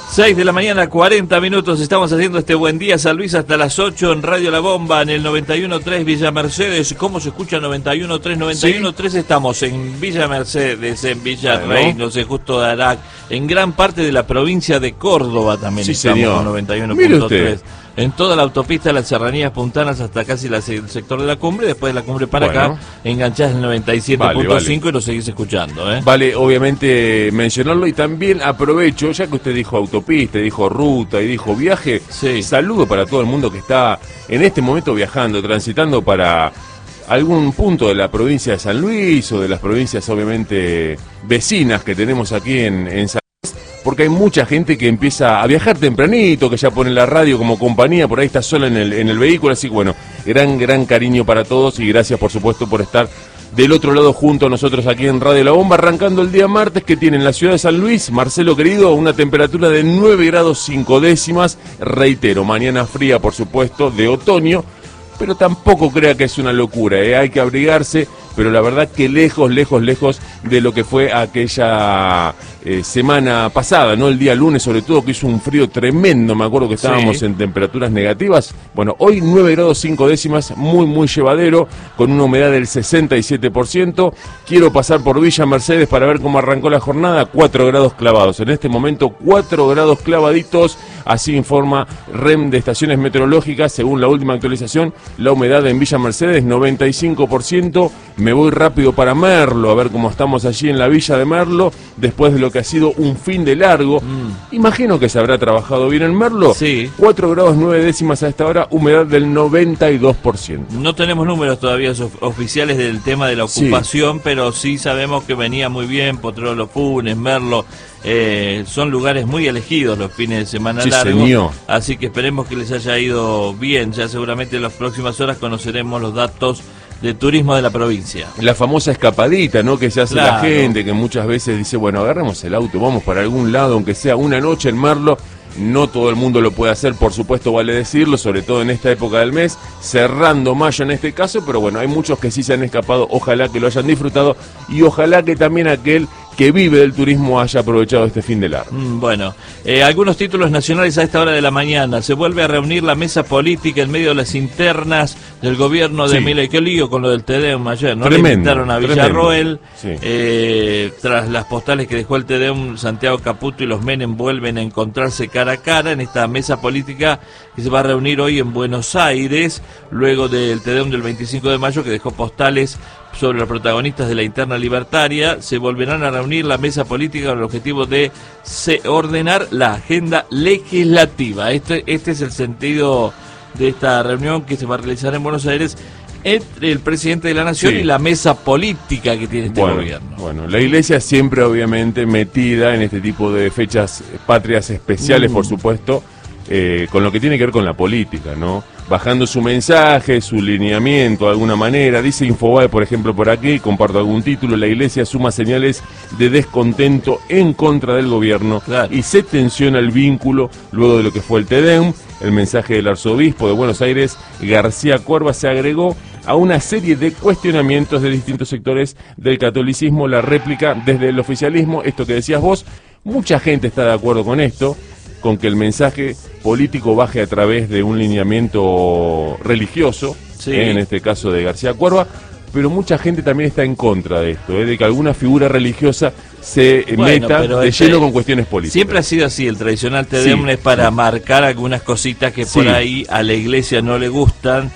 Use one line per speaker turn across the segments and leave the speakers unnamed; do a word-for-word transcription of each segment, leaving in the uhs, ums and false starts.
seis de la mañana, cuarenta minutos, estamos haciendo este Buen Día San Luis hasta las ocho en Radio La Bomba, en el noventa y uno punto tres Villa Mercedes. ¿Cómo se escucha noventa y uno punto tres? noventa y uno punto tres, estamos en Villa Mercedes, en Villa
Bueno.
Rey, no sé, justo de Arac, en gran parte de la provincia de Córdoba también
Sí,
estamos
señor.
con noventa y uno
Mire
punto
usted.
tres. En toda la autopista, las serranías puntanas hasta casi la, el sector de la cumbre, después de la cumbre para
Bueno.
acá, enganchás el noventa y siete punto cinco
Vale, vale.
y lo seguís escuchando, ¿eh?
Vale, obviamente mencionarlo, y también aprovecho, ya que usted dijo autopista, dijo ruta y dijo viaje,
Sí.
saludo para todo el mundo que está en este momento viajando, transitando para algún punto de la provincia de San Luis o de las provincias obviamente vecinas que tenemos aquí en, en San Luis, porque hay mucha gente que empieza a viajar tempranito, que ya pone la radio como compañía, por ahí está sola en el, en el vehículo, así que bueno, gran, gran cariño para todos y gracias por supuesto por estar del otro lado junto a nosotros aquí en Radio La Bomba, arrancando el día martes, que tiene en la ciudad de San Luis, Marcelo querido, una temperatura de nueve grados cinco décimas, reitero, mañana fría por supuesto, de otoño, pero tampoco crea que es una locura, ¿eh? Hay que abrigarse, pero la verdad que lejos, lejos, lejos de lo que fue aquella eh, semana pasada, ¿no? El día lunes sobre todo, que hizo un frío tremendo, me acuerdo que estábamos
Sí.
en temperaturas negativas. Bueno, hoy nueve grados cinco décimas, muy, muy llevadero, con una humedad del sesenta y siete por ciento. Quiero pasar por Villa Mercedes para ver cómo arrancó la jornada, cuatro grados clavados. En este momento, cuatro grados clavaditos, así informa R E M de Estaciones Meteorológicas, según la última actualización. La humedad en Villa Mercedes, noventa y cinco por ciento. Me voy rápido para Merlo, a ver cómo estamos allí en la Villa de Merlo, después de lo que ha sido un fin de largo. Mm. Imagino que se habrá trabajado bien en Merlo.
Sí.
cuatro grados nueve décimas a esta hora, humedad del noventa y dos por ciento.
No tenemos números todavía of- oficiales del tema de la
Sí.
ocupación, pero sí sabemos que venía muy bien. Potrero Funes, Merlo, eh, son lugares muy elegidos los fines de semana
Sí,
largos.
señor.
Así que esperemos que les haya ido bien. Ya seguramente en las próximas horas conoceremos los datos de turismo de la provincia.
La famosa escapadita, ¿no? Que se hace
Claro.
la gente, que muchas veces dice, bueno, agarremos el auto, vamos para algún lado, aunque sea una noche en Merlo. No todo el mundo lo puede hacer, por supuesto, vale decirlo, sobre todo en esta época del mes, cerrando mayo en este caso, pero bueno, hay muchos que sí se han escapado, ojalá que lo hayan disfrutado y ojalá que también aquel que vive del turismo haya aprovechado este fin de largo.
Mm, Bueno, eh, algunos títulos nacionales a esta hora de la mañana. Se vuelve a reunir la mesa política en medio de las internas del gobierno de
Sí.
Milei. Qué lío con lo del Tedeum ayer, ¿no?
Tremendo,
Le invitaron a
tremendo.
Villarroel,
Sí.
eh, tras las postales que dejó el Tedeum, Santiago Caputo y los Menem vuelven a encontrarse cara a cara en esta mesa política que se va a reunir hoy en Buenos Aires, luego del Tedeum del veinticinco de mayo, que dejó postales sobre los protagonistas de la interna libertaria. Se volverán a reunir la mesa política con el objetivo de se ordenar la agenda legislativa. Este, este es el sentido de esta reunión que se va a realizar en Buenos Aires entre el presidente de la Nación
Sí.
y la mesa política que tiene este
Bueno,
gobierno.
bueno, la iglesia siempre obviamente metida en este tipo de fechas patrias especiales,
Mm.
por supuesto, eh, con lo que tiene que ver con la política, ¿no? Bajando su mensaje, su lineamiento de alguna manera. Dice Infobae, por ejemplo, por aquí, comparto algún título, la iglesia suma señales de descontento en contra del gobierno.
Claro.
Y se tensiona el vínculo luego de lo que fue el Tedeum. El mensaje del arzobispo de Buenos Aires, García Cuerva, se agregó a una serie de cuestionamientos de distintos sectores del catolicismo, la réplica desde el oficialismo, esto que decías vos. Mucha gente está de acuerdo con esto, con que el mensaje político baje a través de un lineamiento religioso,
Sí.
eh, en este caso de García Cuerva, pero mucha gente también está en contra de esto, eh, de que alguna figura religiosa se eh,
Bueno,
meta
pero
de
este-
lleno con cuestiones políticas.
Siempre ha sido así, el tradicional Tedeum
Sí,
es para
sí.
marcar algunas cositas que
Sí.
por ahí a la iglesia no le gustan,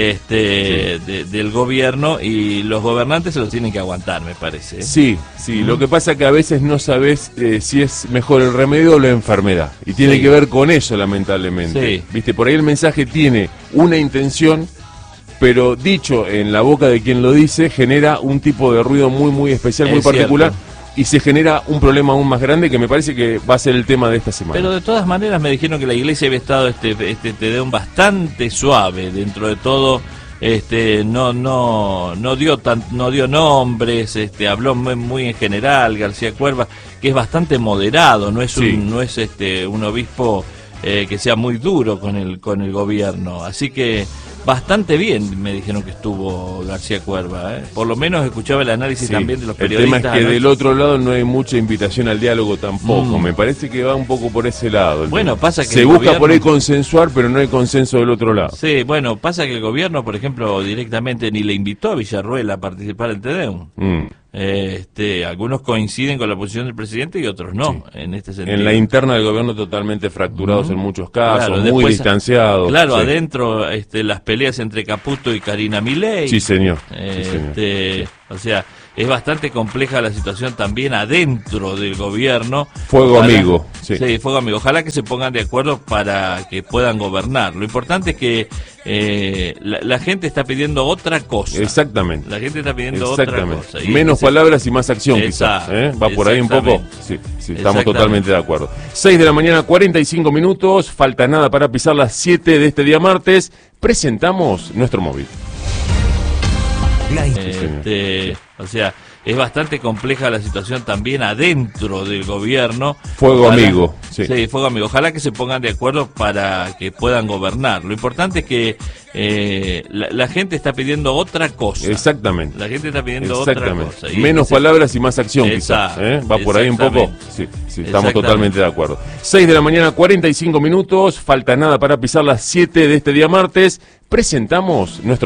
este de- del gobierno, y los gobernantes se los tienen que aguantar, me parece. ¿eh?
Sí, sí, lo que pasa que a veces no sabes eh, si es mejor el remedio o la enfermedad. Y tiene
Sí.
que ver con eso, lamentablemente.
Sí.
Viste, por ahí el mensaje tiene una intención, pero dicho en la boca de quien lo dice, genera un tipo de ruido muy, muy especial,
Es
muy particular.
cierto.
Y se genera un problema aún más grande que me parece que va a ser el tema de esta semana.
Pero de todas maneras me dijeron que la iglesia había estado este este Tedeum bastante suave dentro de todo. Este no no no dio tan, no dio nombres, este habló muy, muy en general García Cuerva, que es bastante moderado, no es
Sí.
un no es este un obispo eh, que sea muy duro con el con el gobierno, así que Bastante bien, me dijeron que estuvo García Cuerva, ¿eh? Por lo menos escuchaba el análisis
Sí,
también de los
el
periodistas.
tema es que
¿no?
del otro lado no hay mucha invitación al diálogo tampoco.
Mm.
Me parece que va un poco por ese lado.
Bueno, pasa que
se
el
busca
gobierno...
por ahí consensuar, pero no hay consenso del otro lado.
Sí, bueno, pasa que el gobierno, por ejemplo, directamente ni le invitó a Villarruel a participar del TEDEUM.
Mm.
Este, algunos coinciden con la posición del presidente y otros no, sí. en este sentido.
En la interna del gobierno totalmente fracturados mm. en muchos casos,
claro,
muy
después,
distanciados.
Claro,
sí.
adentro este, las peleas entre Caputo y Karina Milei.
Sí, señor.
Este,
sí, señor.
O sea, es bastante compleja la situación también adentro del gobierno.
Fuego
Ojalá,
amigo. Sí.
sí, fuego amigo. Ojalá que se pongan de acuerdo para que puedan gobernar. Lo importante es que eh, la, la gente está pidiendo otra cosa.
Exactamente.
La gente está pidiendo otra cosa. Y
menos
ese,
palabras y más acción, quizás. ¿eh? ¿Va por ahí un poco? Sí, sí, estamos totalmente de acuerdo. seis de la mañana, cuarenta y cinco minutos. Falta nada para pisar las siete de este día martes. Presentamos nuestro móvil.
Este, o sea, es bastante compleja la situación también adentro del gobierno.
Fuego
Ojalá,
amigo. Sí.
sí, fuego amigo. Ojalá que se pongan de acuerdo para que puedan gobernar. Lo importante es que eh, la, la gente está pidiendo otra cosa.
Exactamente.
La gente está pidiendo otra cosa. Y
menos
ese,
palabras y más acción, quizás. ¿eh? ¿Va por ahí un poco? Sí, sí, estamos totalmente de acuerdo. seis de la mañana, cuarenta y cinco minutos. Falta nada para pisar las siete de este día martes. Presentamos nuestro